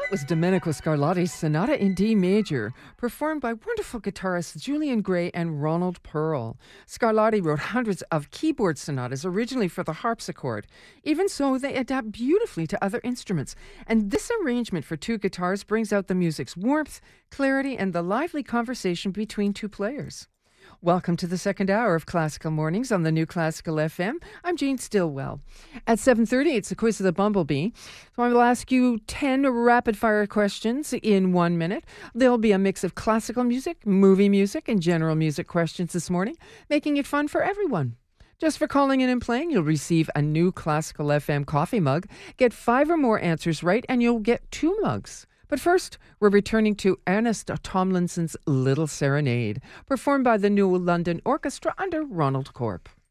Was Domenico Scarlatti's Sonata in D major, performed by wonderful guitarists Julian Gray and Ronald Pearl. Scarlatti wrote hundreds of keyboard sonatas originally for the harpsichord. Even so, they adapt beautifully to other instruments. And this arrangement for two guitars brings out the music's warmth, clarity, and the lively conversation between two players. Welcome to the second hour of Classical Mornings on the New Classical FM. I'm Jane Stillwell. At 7:30, it's the Quiz of the Bumblebee. So I will ask you 10 rapid-fire questions in 1 minute. There'll be a mix of classical music, movie music, and general music questions this morning, making it fun for everyone. Just for calling in and playing, you'll receive a new Classical FM coffee mug. Get 5 or more answers right, and you'll get 2 mugs. But first, we're returning to Ernest Tomlinson's Little Serenade, performed by the New London Orchestra under Ronald Corp.